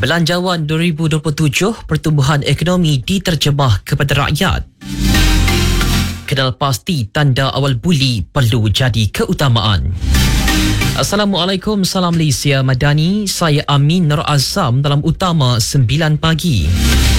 Belanjawan 2027, pertumbuhan ekonomi diterjemah kepada rakyat. Kenal pasti tanda awal buli perlu jadi keutamaan. Assalamualaikum, salam Malaysia Madani. Saya Amin Nur Azam dalam Utama 9 pagi.